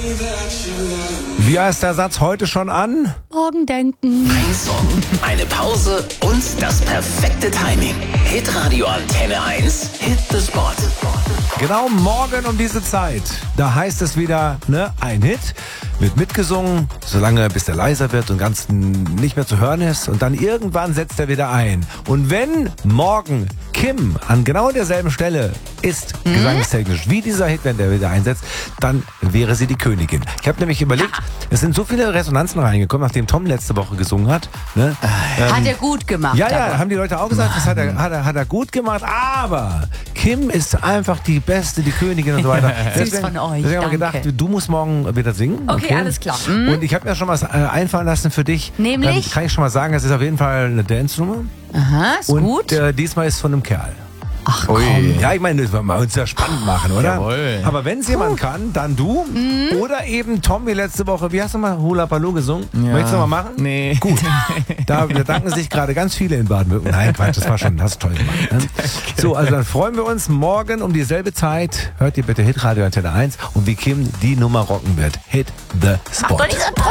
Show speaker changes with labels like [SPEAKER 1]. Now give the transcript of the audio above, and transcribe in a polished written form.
[SPEAKER 1] Wie heißt der Satz heute schon an?
[SPEAKER 2] Morgen denken.
[SPEAKER 3] Ein Song, eine Pause und das perfekte Timing. Hitradio Antenne 1, Hit the Spot.
[SPEAKER 1] Genau morgen um diese Zeit. Da heißt es wieder, ein Hit wird mitgesungen, solange bis der leiser wird und ganz nicht mehr zu hören ist. Und dann irgendwann setzt er wieder ein. Und wenn morgen Kim an genau derselben Stelle ist, gesangstechnisch, wie dieser Hit, wenn der wieder einsetzt, dann wäre sie die Königin. Ich habe nämlich überlegt, es sind so viele Resonanzen reingekommen, nachdem Tom letzte Woche gesungen hat.
[SPEAKER 2] Hat er gut gemacht.
[SPEAKER 1] Ja, haben die Leute auch gesagt, das hat er gut gemacht, aber Kim ist einfach die Beste, die Königin und so weiter.
[SPEAKER 2] Süß von euch,
[SPEAKER 1] deswegen haben wir
[SPEAKER 2] danke.
[SPEAKER 1] gedacht, du musst morgen wieder singen.
[SPEAKER 2] Okay, alles klar.
[SPEAKER 1] Und ich habe mir schon was einfallen lassen für dich.
[SPEAKER 2] Nämlich?
[SPEAKER 1] Kann ich schon mal sagen, es ist auf jeden Fall eine Dance-Nummer.
[SPEAKER 2] Aha, ist
[SPEAKER 1] Und
[SPEAKER 2] gut.
[SPEAKER 1] diesmal ist von einem Kerl.
[SPEAKER 2] Ach
[SPEAKER 4] Ui.
[SPEAKER 2] komm.
[SPEAKER 1] Ja, ich meine, das wollen wir uns ja spannend machen, oder?
[SPEAKER 4] Jawohl.
[SPEAKER 1] Aber wenn es jemand kann, dann du. Oder eben Tom wie letzte Woche. Wie hast du mal Hula Baloo gesungen?
[SPEAKER 4] Ja.
[SPEAKER 1] Möchtest du noch mal machen?
[SPEAKER 4] Nee.
[SPEAKER 1] Gut. Da bedanken sich gerade ganz viele in Baden-Württemberg. Nein, Quatsch, das war schon, hast du toll gemacht. Ne? So, also dann freuen wir uns morgen um dieselbe Zeit. Hört ihr bitte Hitradio Antenne 1 und wie Kim die Nummer rocken wird. Hit the Spot.
[SPEAKER 2] Doch, dieser